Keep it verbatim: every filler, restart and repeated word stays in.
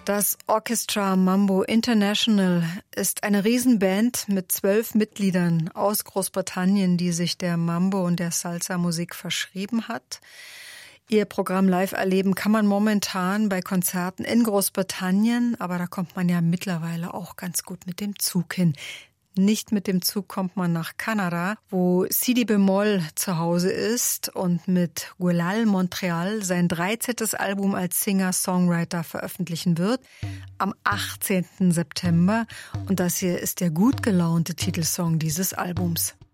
Das Orchestra Mambo International ist eine Riesenband mit zwölf Mitgliedern aus Großbritannien, die sich der Mambo- und der Salsa-Musik verschrieben hat. Ihr Programm live erleben kann man momentan bei Konzerten in Großbritannien, aber da kommt man ja mittlerweile auch ganz gut mit dem Zug hin. Nicht mit dem Zug kommt man nach Kanada, wo Sidi Bemol zu Hause ist und mit Guelal Montreal sein dreizehntes Album als Singer-Songwriter veröffentlichen wird, am achtzehnten September. Und das hier ist der gut gelaunte Titelsong dieses Albums.